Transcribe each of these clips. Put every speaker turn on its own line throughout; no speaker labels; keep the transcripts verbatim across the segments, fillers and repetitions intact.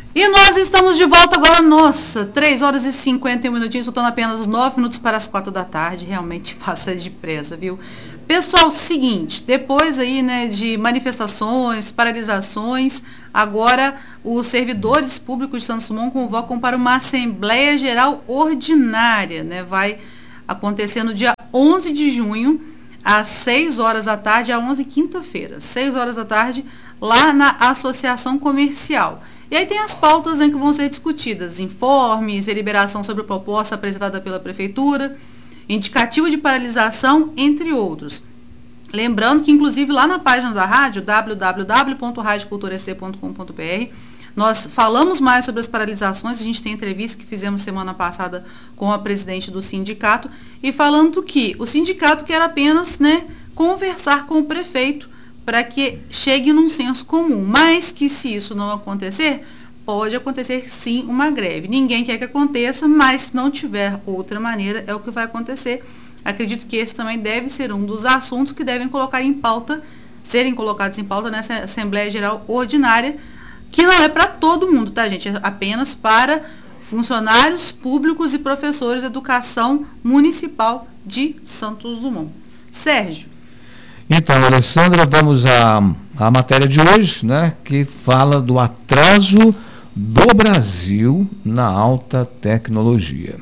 E nós estamos de volta agora, nossa, três horas e cinquenta e um minutinhos, faltando apenas nove minutos para as quatro da tarde, realmente passa depressa, viu? Pessoal, seguinte, depois aí, né, de manifestações, paralisações, agora os servidores públicos de Santos Dumont convocam para uma Assembleia Geral Ordinária, né, vai acontecer no dia onze de junho, às seis horas da tarde, a onze, quinta-feira, seis horas da tarde, lá na Associação Comercial. E aí tem as pautas, né, que vão ser discutidas, informes, deliberação sobre a proposta apresentada pela Prefeitura, indicativo de paralisação, entre outros. Lembrando que, inclusive, lá na página da rádio, w w w ponto rádio cultura s c ponto com ponto b r, nós falamos mais sobre as paralisações, a gente tem entrevista que fizemos semana passada com a presidente do sindicato, e falando que o sindicato quer apenas, né, conversar com o prefeito, para que chegue num senso comum, mas que se isso não acontecer, pode acontecer sim uma greve. Ninguém quer que aconteça, mas se não tiver outra maneira, é o que vai acontecer. Acredito que esse também deve ser um dos assuntos que devem colocar em pauta, serem colocados em pauta nessa Assembleia Geral Ordinária, que não é para todo mundo, tá, gente? É apenas para funcionários públicos e professores de educação municipal de Santos Dumont. Sérgio.
Então, Alessandra, vamos à, à matéria de hoje, né, que fala do atraso do Brasil na alta tecnologia.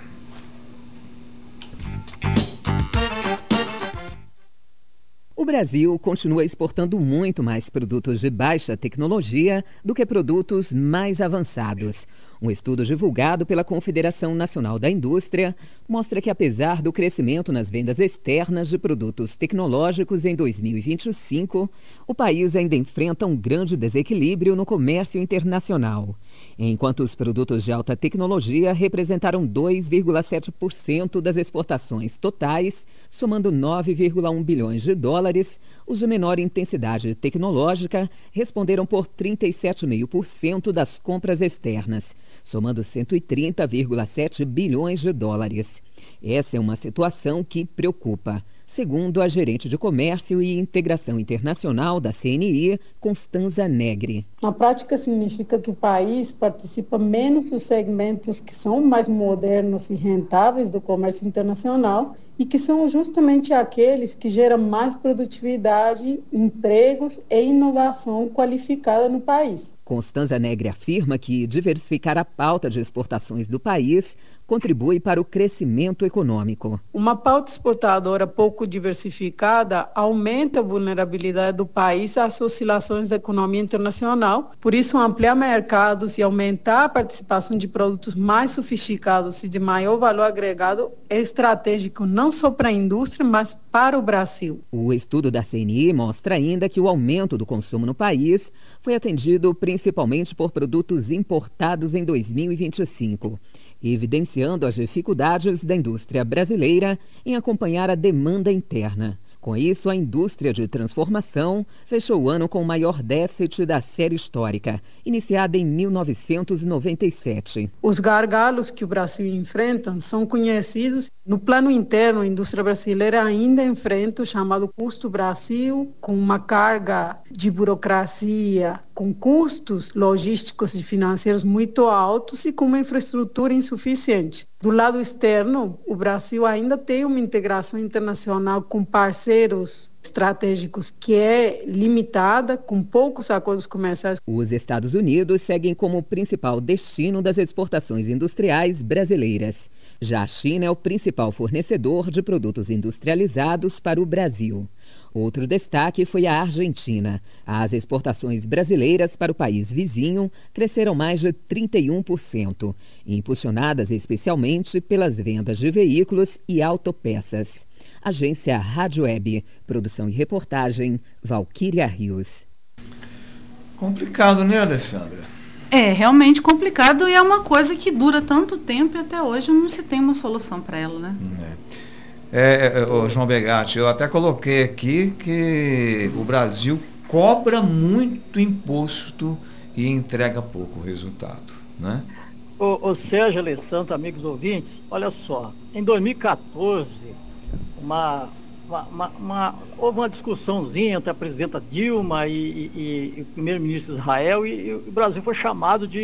O Brasil continua exportando muito mais produtos de baixa tecnologia do que produtos mais avançados. Um estudo divulgado pela Confederação Nacional da Indústria mostra que, apesar do crescimento nas vendas externas de produtos tecnológicos em dois mil e vinte e cinco, o país ainda enfrenta um grande desequilíbrio no comércio internacional. Enquanto os produtos de alta tecnologia representaram dois vírgula sete por cento das exportações totais, somando nove vírgula um bilhões de dólares, os de menor intensidade tecnológica responderam por trinta e sete vírgula cinco por cento das compras externas, somando cento e trinta vírgula sete bilhões de dólares. Essa é uma situação que preocupa, segundo a gerente de Comércio e Integração Internacional da C N I, Constanza Negri.
Na prática, significa que o país participa menos dos segmentos que são mais modernos e rentáveis do comércio internacional e que são justamente aqueles que geram mais produtividade, empregos e inovação qualificada no país.
Constanza Negri afirma que diversificar a pauta de exportações do país contribui para o crescimento econômico.
Uma pauta exportadora pouco diversificada aumenta a vulnerabilidade do país às oscilações da economia internacional. Por isso, ampliar mercados e aumentar a participação de produtos mais sofisticados e de maior valor agregado é estratégico não só para a indústria, mas para o Brasil.
O estudo da C N I mostra ainda que o aumento do consumo no país foi atendido principalmente por produtos importados em dois mil e vinte e cinco. Evidenciando as dificuldades da indústria brasileira em acompanhar a demanda interna. Com isso, a indústria de transformação fechou o ano com o maior déficit da série histórica, iniciada em mil novecentos e noventa e sete.
Os gargalos que o Brasil enfrenta são conhecidos. No plano interno, a indústria brasileira ainda enfrenta o chamado custo Brasil, com uma carga de burocracia, com custos logísticos e financeiros muito altos e com uma infraestrutura insuficiente. Do lado externo, o Brasil ainda tem uma integração internacional com parceiros estratégicos que é limitada, com poucos acordos comerciais.
Os Estados Unidos seguem como principal destino das exportações industriais brasileiras. Já a China é o principal fornecedor de produtos industrializados para o Brasil. Outro destaque foi a Argentina. As exportações brasileiras para o país vizinho cresceram mais de trinta e um por cento, impulsionadas especialmente pelas vendas de veículos e autopeças. Agência Rádio Web, produção e reportagem, Valquíria Rios.
Complicado, né, Alessandra?
É, realmente complicado e é uma coisa que dura tanto tempo e até hoje não se tem uma solução para ela, né?
É. É, é, João Begatti, eu até coloquei aqui que o Brasil cobra muito imposto e entrega pouco resultado, né?
Ô, ô Sérgio, Alessandro, amigos ouvintes, olha só, em dois mil e quatorze, uma, uma, uma, uma, houve uma discussãozinha entre a presidenta Dilma e, e, e o primeiro-ministro de Israel e, e o Brasil foi chamado de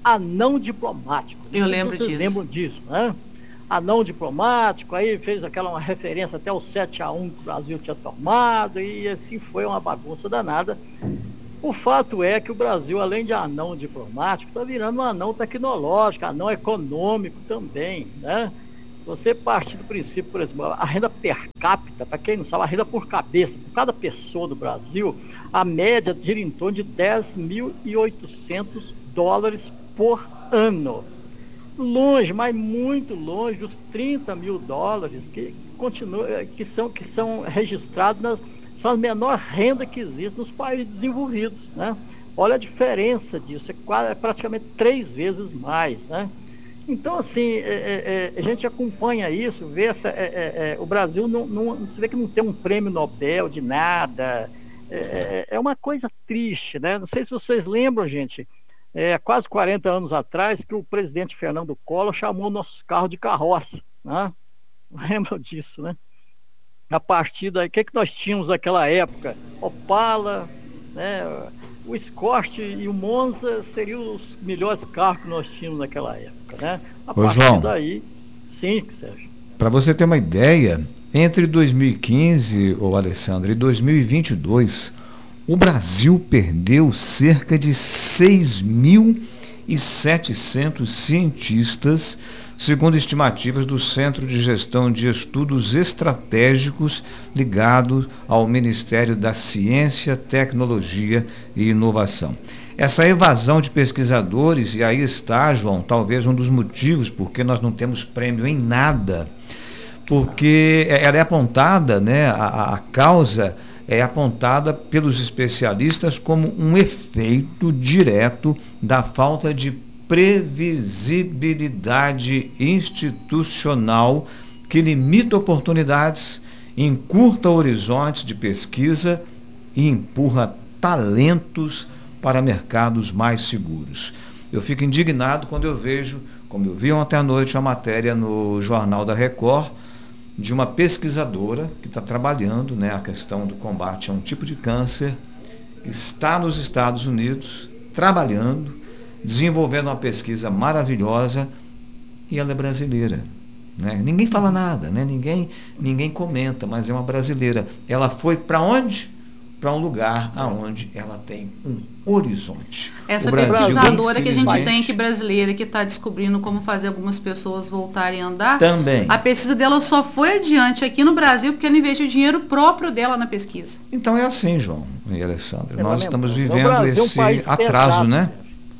anão diplomático.
Eu lembro
vocês
disso.
lembram disso, né? Anão diplomático, aí fez aquela uma referência até o sete a um que o Brasil tinha tomado, e assim foi uma bagunça danada. O fato é que o Brasil, além de anão diplomático, está virando um anão tecnológico, anão econômico também, né? Você partir do princípio, por exemplo, a renda per capita, para quem não sabe, a renda por cabeça, por cada pessoa do Brasil, a média gira em torno de dez mil e oitocentos dólares por ano. Longe, mas muito longe dos trinta mil dólares que, continuam, que, são, que são registrados, nas, são a menor renda que existe nos países desenvolvidos, né? Olha a diferença disso, é, quase, é praticamente três vezes mais, né? Então, assim, é, é, a gente acompanha isso, vê essa, é, é, o Brasil, não, não, você vê que não tem um prêmio Nobel de nada, é, é uma coisa triste, né? Não sei se vocês lembram, gente, é, quase quarenta anos atrás, que o presidente Fernando Collor chamou nossos carros de carroça, né? Lembram disso, né? A partir daí, o que, que nós tínhamos naquela época? Opala, né? O Escort e o Monza seriam os melhores carros que nós tínhamos naquela época, né? A
Ô,
partir
João,
daí, sim, Sérgio.
Para você ter uma ideia, entre dois mil e quinze, ô Alessandro, e dois mil e vinte e dois, o Brasil perdeu cerca de seis mil e setecentos cientistas, segundo estimativas do Centro de Gestão de Estudos Estratégicos ligado ao Ministério da Ciência, Tecnologia e Inovação. Essa evasão de pesquisadores, e aí está, João, talvez um dos motivos porque nós não temos prêmio em nada, porque ela é apontada, né, a, a causa é apontada pelos especialistas como um efeito direto da falta de previsibilidade institucional que limita oportunidades, encurta horizontes de pesquisa e empurra talentos para mercados mais seguros. Eu fico indignado quando eu vejo, como eu vi ontem à noite, uma matéria no Jornal da Record, de uma pesquisadora que está trabalhando, né, a questão do combate a um tipo de câncer, que está nos Estados Unidos, trabalhando, desenvolvendo uma pesquisa maravilhosa, e ela é brasileira. Né? Ninguém fala nada, né? ninguém, ninguém comenta, mas é uma brasileira. Ela foi para onde? Para um lugar aonde ela tem um horizonte.
Essa
Brasil,
pesquisadora que a gente tem aqui brasileira, que está descobrindo como fazer algumas pessoas voltarem a andar,
também.
A pesquisa dela só foi adiante aqui no Brasil porque ela investiu o dinheiro próprio dela na pesquisa.
Então é assim, João e Alessandro.
É,
nós estamos vivendo
Brasil,
esse
um
atraso,
pesado,
né?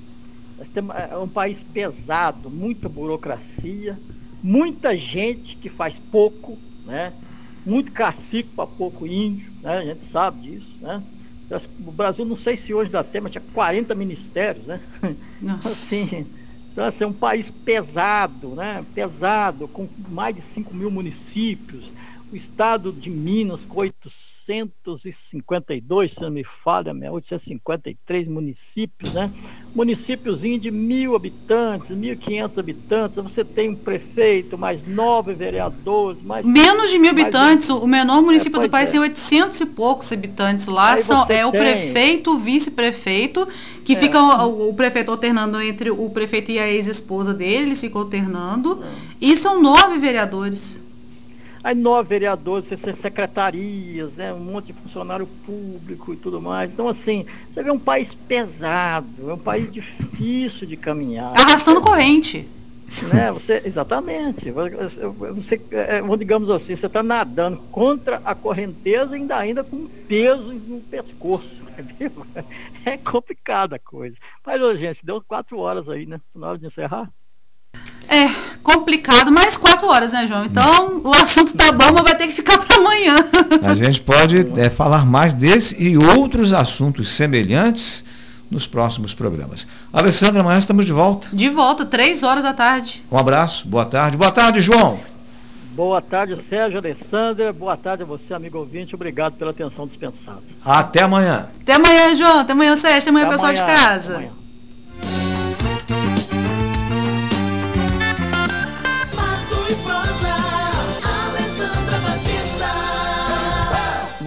É um país pesado, muita burocracia, muita gente que faz pouco, né? Muito cacique para pouco índio, né? A gente sabe disso, né? O Brasil, não sei se hoje dá tempo, tinha quarenta ministérios, né?
Nossa.
Assim, então, assim, é um país pesado, né? Pesado, com mais de cinco mil municípios. O estado de Minas, com oitocentos e cinquenta e dois, se não me falha, oitocentos e cinquenta e três municípios, né? Municípiozinho de mil habitantes, mil e quinhentos habitantes, você tem um prefeito, mais nove vereadores, mais...
Menos de mil
mais
habitantes, o menor município
é,
do país
é.
tem oitocentos e poucos habitantes lá,
Aí
são,
você
é o
tem...
prefeito, o vice-prefeito, que
É.
fica o, o prefeito alternando entre o prefeito e a ex-esposa dele, eles ficam alternando,
É.
e são nove vereadores.
Aí nove vereadores, secretarias, né, um monte de funcionário público e tudo mais. Então, assim, você vê um país pesado, é um país difícil de caminhar.
Arrastando corrente.
Né, você, exatamente. Eu, você, é, digamos assim, você está nadando contra a correnteza e ainda, ainda com peso no pescoço. Entendeu? É complicada a coisa. Mas, ô, gente, deu quatro horas aí, né? Na hora de encerrar.
É, complicado, mais quatro horas, né, João? Então, o assunto tá bom, mas vai ter que ficar para amanhã.
A gente pode é, falar mais desse e outros assuntos semelhantes nos próximos programas. Alessandra, amanhã estamos de volta.
De volta, três horas da tarde.
Um abraço, boa tarde. Boa tarde, João.
Boa tarde, Sérgio, Alessandra. Boa tarde a você, amigo ouvinte. Obrigado pela atenção dispensada.
Até amanhã.
Até amanhã, João. Até amanhã, Sérgio. Até amanhã,
Até
pessoal
amanhã,
de casa.
até amanhã.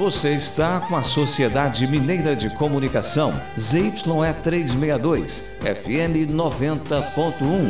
você está com a Sociedade Mineira de Comunicação, Z Y E trezentos e sessenta e dois, F M noventa ponto um.